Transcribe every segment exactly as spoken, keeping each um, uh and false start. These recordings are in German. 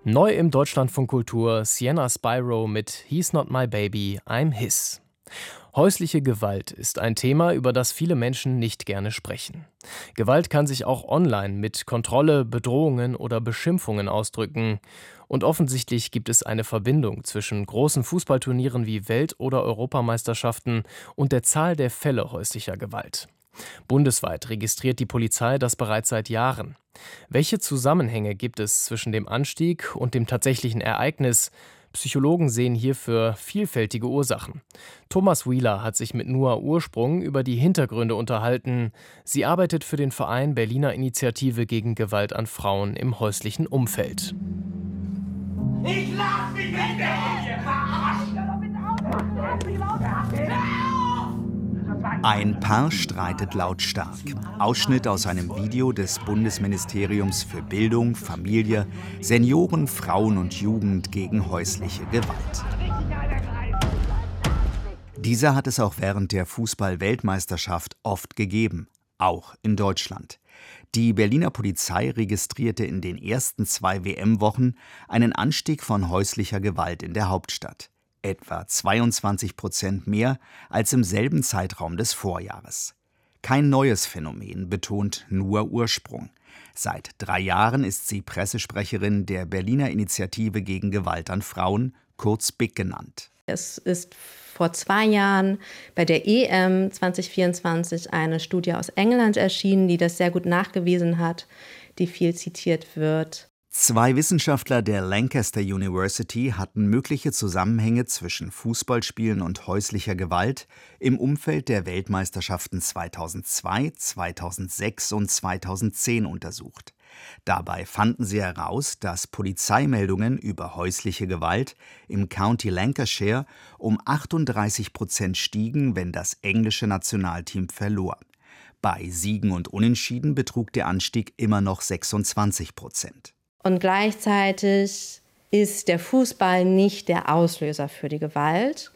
Neu im Deutschlandfunk Kultur Sienna Spyro mit He's Not My Baby, I'm His. Häusliche Gewalt ist ein Thema, über das viele Menschen nicht gerne sprechen. Gewalt kann sich auch online mit Kontrolle, Bedrohungen oder Beschimpfungen ausdrücken. Und offensichtlich gibt es eine Verbindung zwischen großen Fußballturnieren wie Welt- oder Europameisterschaften und der Zahl der Fälle häuslicher Gewalt. Bundesweit registriert die Polizei das bereits seit Jahren. Welche Zusammenhänge gibt es zwischen dem Anstieg und dem tatsächlichen Ereignis? Psychologen sehen hierfür vielfältige Ursachen. Thomas Wheeler hat sich mit Nua Ursprung über die Hintergründe unterhalten. Sie arbeitet für den Verein Berliner Initiative gegen Gewalt an Frauen im häuslichen Umfeld. Ich lass mich nicht mehr! Ein Paar streitet lautstark. Ausschnitt aus einem Video des Bundesministeriums für Bildung, Familie, Senioren, Frauen und Jugend gegen häusliche Gewalt. Diese hat es auch während der Fußball-Weltmeisterschaft oft gegeben, auch in Deutschland. Die Berliner Polizei registrierte in den ersten zwei W M-Wochen einen Anstieg von häuslicher Gewalt in der Hauptstadt. Etwa zweiundzwanzig Prozent mehr als im selben Zeitraum des Vorjahres. Kein neues Phänomen, betont Nua Ursprung. Seit drei Jahren ist sie Pressesprecherin der Berliner Initiative gegen Gewalt an Frauen, kurz B I G genannt. Es ist vor zwei Jahren bei der E M zwanzig vierundzwanzig eine Studie aus England erschienen, die das sehr gut nachgewiesen hat, die viel zitiert wird. Zwei Wissenschaftler der Lancaster University hatten mögliche Zusammenhänge zwischen Fußballspielen und häuslicher Gewalt im Umfeld der Weltmeisterschaften zweitausendzwei, zweitausendsechs und zweitausendzehn untersucht. Dabei fanden sie heraus, dass Polizeimeldungen über häusliche Gewalt im County Lancashire um achtunddreißig Prozent stiegen, wenn das englische Nationalteam verlor. Bei Siegen und Unentschieden betrug der Anstieg immer noch sechsundzwanzig Prozent. Und gleichzeitig ist der Fußball nicht der Auslöser für die Gewalt,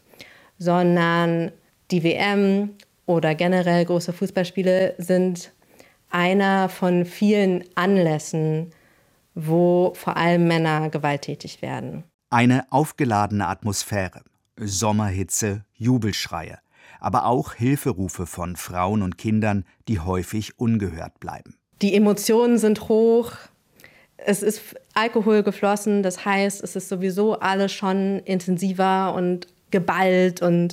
sondern die W M oder generell große Fußballspiele sind einer von vielen Anlässen, wo vor allem Männer gewalttätig werden. Eine aufgeladene Atmosphäre, Sommerhitze, Jubelschreie, aber auch Hilferufe von Frauen und Kindern, die häufig ungehört bleiben. Die Emotionen sind hoch. Es ist Alkohol geflossen, das heißt, es ist sowieso alles schon intensiver und geballt und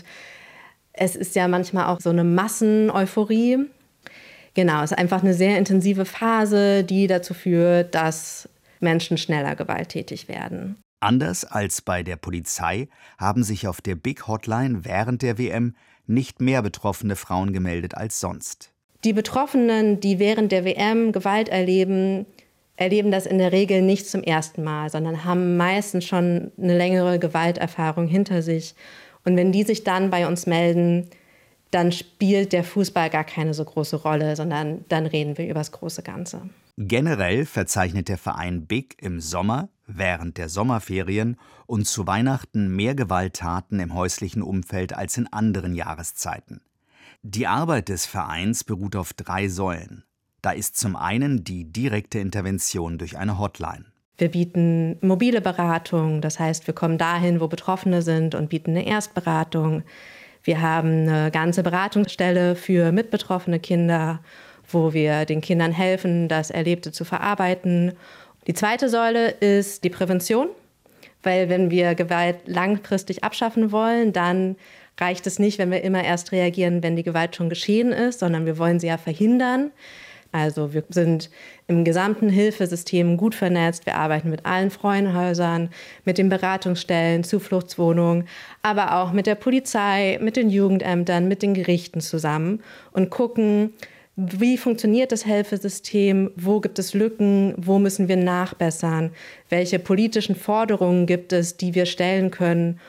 es ist ja manchmal auch so eine Masseneuphorie. Genau, es ist einfach eine sehr intensive Phase, die dazu führt, dass Menschen schneller gewalttätig werden. Anders als bei der Polizei haben sich auf der B I G-Hotline während der W M nicht mehr betroffene Frauen gemeldet als sonst. Die Betroffenen, die während der W M Gewalt erleben, erleben das in der Regel nicht zum ersten Mal, sondern haben meistens schon eine längere Gewalterfahrung hinter sich. Und wenn die sich dann bei uns melden, dann spielt der Fußball gar keine so große Rolle, sondern dann reden wir über das große Ganze. Generell verzeichnet der Verein B I G im Sommer, während der Sommerferien und zu Weihnachten mehr Gewalttaten im häuslichen Umfeld als in anderen Jahreszeiten. Die Arbeit des Vereins beruht auf drei Säulen. Da ist zum einen die direkte Intervention durch eine Hotline. Wir bieten mobile Beratung, das heißt, wir kommen dahin, wo Betroffene sind und bieten eine Erstberatung. Wir haben eine ganze Beratungsstelle für mitbetroffene Kinder, wo wir den Kindern helfen, das Erlebte zu verarbeiten. Die zweite Säule ist die Prävention, weil wenn wir Gewalt langfristig abschaffen wollen, dann reicht es nicht, wenn wir immer erst reagieren, wenn die Gewalt schon geschehen ist, sondern wir wollen sie ja verhindern. Also wir sind im gesamten Hilfesystem gut vernetzt. Wir arbeiten mit allen Frauenhäusern, mit den Beratungsstellen, Zufluchtswohnungen, aber auch mit der Polizei, mit den Jugendämtern, mit den Gerichten zusammen und gucken, wie funktioniert das Hilfesystem, wo gibt es Lücken, wo müssen wir nachbessern, welche politischen Forderungen gibt es, die wir stellen können,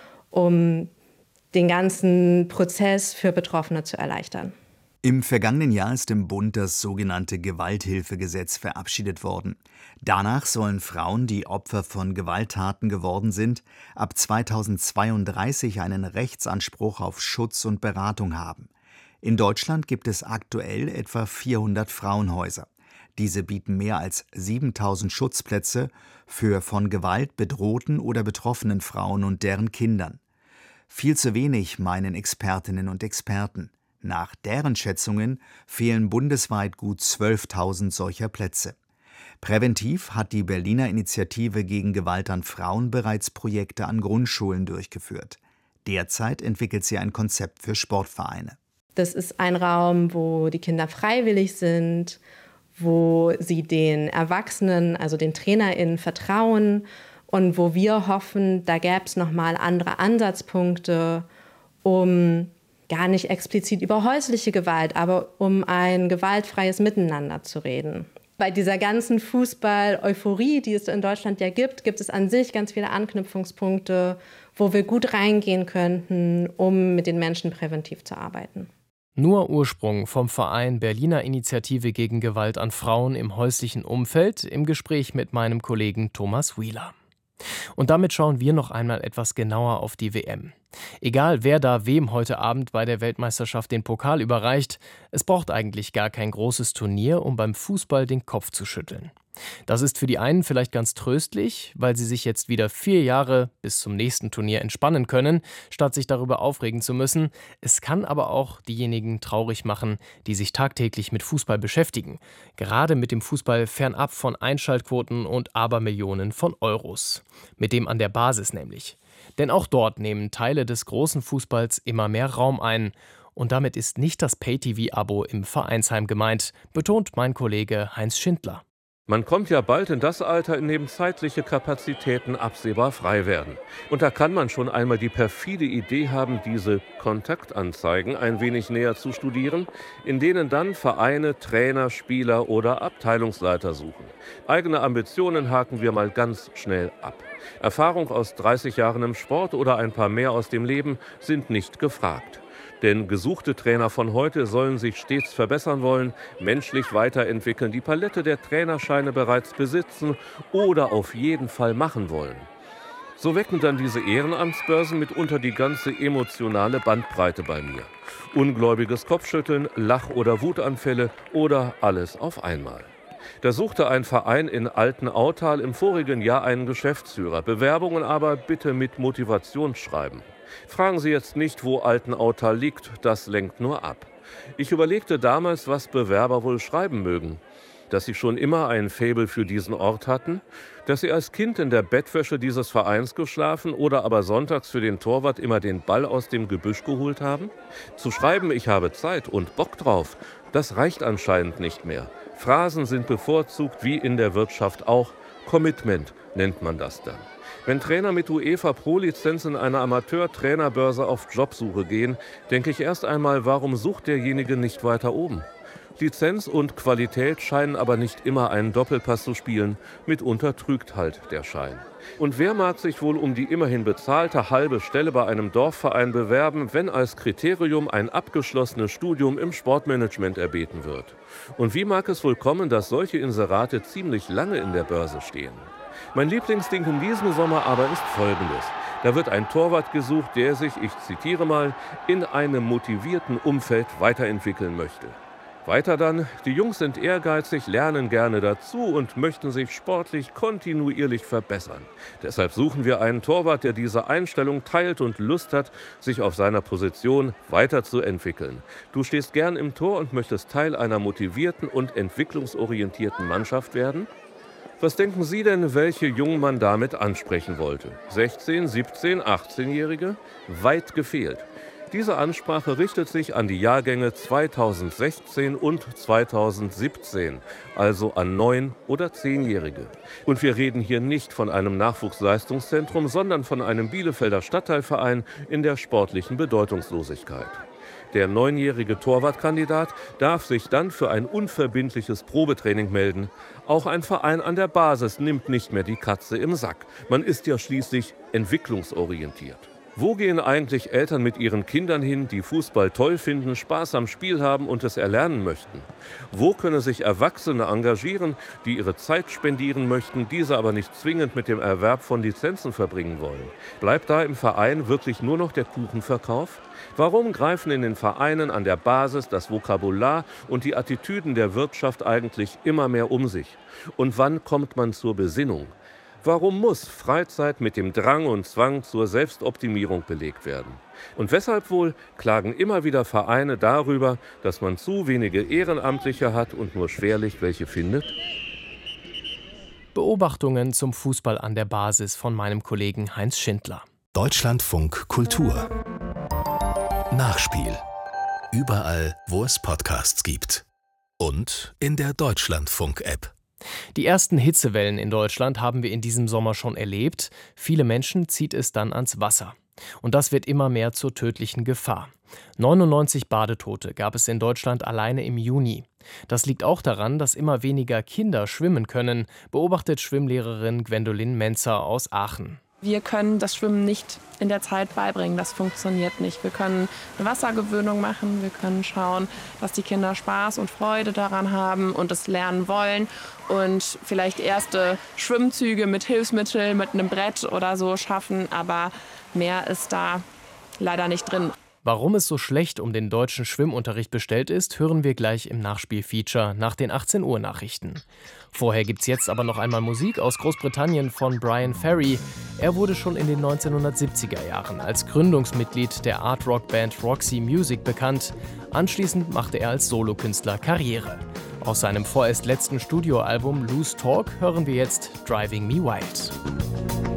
um den ganzen Prozess für Betroffene zu erleichtern. Im vergangenen Jahr ist im Bund das sogenannte Gewalthilfegesetz verabschiedet worden. Danach sollen Frauen, die Opfer von Gewalttaten geworden sind, ab zweitausendzweiunddreißig einen Rechtsanspruch auf Schutz und Beratung haben. In Deutschland gibt es aktuell etwa vierhundert Frauenhäuser. Diese bieten mehr als siebentausend Schutzplätze für von Gewalt bedrohten oder betroffenen Frauen und deren Kindern. Viel zu wenig, meinen Expertinnen und Experten. Nach deren Schätzungen fehlen bundesweit gut zwölftausend solcher Plätze. Präventiv hat die Berliner Initiative gegen Gewalt an Frauen bereits Projekte an Grundschulen durchgeführt. Derzeit entwickelt sie ein Konzept für Sportvereine. Das ist ein Raum, wo die Kinder freiwillig sind, wo sie den Erwachsenen, also den TrainerInnen, vertrauen und wo wir hoffen, da gäbe es nochmal andere Ansatzpunkte, um gar nicht explizit über häusliche Gewalt, aber um ein gewaltfreies Miteinander zu reden. Bei dieser ganzen Fußball-Euphorie, die es in Deutschland ja gibt, gibt es an sich ganz viele Anknüpfungspunkte, wo wir gut reingehen könnten, um mit den Menschen präventiv zu arbeiten. Nur Ursprung vom Verein Berliner Initiative gegen Gewalt an Frauen im häuslichen Umfeld im Gespräch mit meinem Kollegen Thomas Wheeler. Und damit schauen wir noch einmal etwas genauer auf die W M. Egal, wer da wem heute Abend bei der Weltmeisterschaft den Pokal überreicht, es braucht eigentlich gar kein großes Turnier, um beim Fußball den Kopf zu schütteln. Das ist für die einen vielleicht ganz tröstlich, weil sie sich jetzt wieder vier Jahre bis zum nächsten Turnier entspannen können, statt sich darüber aufregen zu müssen. Es kann aber auch diejenigen traurig machen, die sich tagtäglich mit Fußball beschäftigen. Gerade mit dem Fußball fernab von Einschaltquoten und Abermillionen von Euros. Mit dem an der Basis nämlich. Denn auch dort nehmen Teile des großen Fußballs immer mehr Raum ein. Und damit ist nicht das Pay-T V-Abo im Vereinsheim gemeint, betont mein Kollege Heinz Schindler. Man kommt ja bald in das Alter, in dem zeitliche Kapazitäten absehbar frei werden. Und da kann man schon einmal die perfide Idee haben, diese Kontaktanzeigen ein wenig näher zu studieren, in denen dann Vereine, Trainer, Spieler oder Abteilungsleiter suchen. Eigene Ambitionen haken wir mal ganz schnell ab. Erfahrung aus dreißig Jahren im Sport oder ein paar mehr aus dem Leben sind nicht gefragt. Denn gesuchte Trainer von heute sollen sich stets verbessern wollen, menschlich weiterentwickeln, die Palette der Trainerscheine bereits besitzen oder auf jeden Fall machen wollen. So wecken dann diese Ehrenamtsbörsen mitunter die ganze emotionale Bandbreite bei mir. Ungläubiges Kopfschütteln, Lach- oder Wutanfälle oder alles auf einmal. Da suchte ein Verein in Altenautal im vorigen Jahr einen Geschäftsführer. Bewerbungen aber bitte mit Motivationsschreiben. Fragen Sie jetzt nicht, wo Altenautal liegt, das lenkt nur ab. Ich überlegte damals, was Bewerber wohl schreiben mögen. Dass sie schon immer ein Faible für diesen Ort hatten, dass sie als Kind in der Bettwäsche dieses Vereins geschlafen oder aber sonntags für den Torwart immer den Ball aus dem Gebüsch geholt haben. Zu schreiben, ich habe Zeit und Bock drauf, das reicht anscheinend nicht mehr. Phrasen sind bevorzugt, wie in der Wirtschaft auch. Commitment nennt man das dann. Wenn Trainer mit UEFA-Pro-Lizenz in einer Amateur-Trainerbörse auf Jobsuche gehen, denke ich erst einmal, warum sucht derjenige nicht weiter oben? Lizenz und Qualität scheinen aber nicht immer einen Doppelpass zu spielen, mitunter trügt halt der Schein. Und wer mag sich wohl um die immerhin bezahlte halbe Stelle bei einem Dorfverein bewerben, wenn als Kriterium ein abgeschlossenes Studium im Sportmanagement erbeten wird? Und wie mag es wohl kommen, dass solche Inserate ziemlich lange in der Börse stehen? Mein Lieblingsding in diesem Sommer aber ist folgendes. Da wird ein Torwart gesucht, der sich, ich zitiere mal, in einem motivierten Umfeld weiterentwickeln möchte. Weiter dann, die Jungs sind ehrgeizig, lernen gerne dazu und möchten sich sportlich kontinuierlich verbessern. Deshalb suchen wir einen Torwart, der diese Einstellung teilt und Lust hat, sich auf seiner Position weiterzuentwickeln. Du stehst gern im Tor und möchtest Teil einer motivierten und entwicklungsorientierten Mannschaft werden? Was denken Sie denn, welche Jungen man damit ansprechen wollte? sechzehn-, siebzehn-, achtzehnjährige? Weit gefehlt. Diese Ansprache richtet sich an die Jahrgänge zweitausendsechzehn und zweitausendsiebzehn, also an neun- oder zehnjährige. Und wir reden hier nicht von einem Nachwuchsleistungszentrum, sondern von einem Bielefelder Stadtteilverein in der sportlichen Bedeutungslosigkeit. Der neunjährige Torwartkandidat darf sich dann für ein unverbindliches Probetraining melden. Auch ein Verein an der Basis nimmt nicht mehr die Katze im Sack. Man ist ja schließlich entwicklungsorientiert. Wo gehen eigentlich Eltern mit ihren Kindern hin, die Fußball toll finden, Spaß am Spiel haben und es erlernen möchten? Wo können sich Erwachsene engagieren, die ihre Zeit spendieren möchten, diese aber nicht zwingend mit dem Erwerb von Lizenzen verbringen wollen? Bleibt da im Verein wirklich nur noch der Kuchenverkauf? Warum greifen in den Vereinen an der Basis das Vokabular und die Attitüden der Wirtschaft eigentlich immer mehr um sich? Und wann kommt man zur Besinnung? Warum muss Freizeit mit dem Drang und Zwang zur Selbstoptimierung belegt werden? Und weshalb wohl klagen immer wieder Vereine darüber, dass man zu wenige Ehrenamtliche hat und nur schwerlich welche findet? Beobachtungen zum Fußball an der Basis von meinem Kollegen Heinz Schindler. Deutschlandfunk Kultur. Nachspiel. Überall, wo es Podcasts gibt. Und in der Deutschlandfunk-App. Die ersten Hitzewellen in Deutschland haben wir in diesem Sommer schon erlebt. Viele Menschen zieht es dann ans Wasser. Und das wird immer mehr zur tödlichen Gefahr. neunundneunzig Badetote gab es in Deutschland alleine im Juni. Das liegt auch daran, dass immer weniger Kinder schwimmen können, beobachtet Schwimmlehrerin Gwendolyn Menzer aus Aachen. Wir können das Schwimmen nicht in der Zeit beibringen, das funktioniert nicht. Wir können eine Wassergewöhnung machen, wir können schauen, dass die Kinder Spaß und Freude daran haben und es lernen wollen und vielleicht erste Schwimmzüge mit Hilfsmitteln, mit einem Brett oder so schaffen, aber mehr ist da leider nicht drin. Warum es so schlecht um den deutschen Schwimmunterricht bestellt ist, hören wir gleich im Nachspielfeature nach den achtzehn Uhr Nachrichten. Vorher gibt's jetzt aber noch einmal Musik aus Großbritannien von Brian Ferry. Er wurde schon in den neunzehnhundertsiebziger Jahren als Gründungsmitglied der Art-Rock-Band Roxy Music bekannt. Anschließend machte er als Solokünstler Karriere. Aus seinem vorerst letzten Studioalbum Loose Talk hören wir jetzt Driving Me Wild.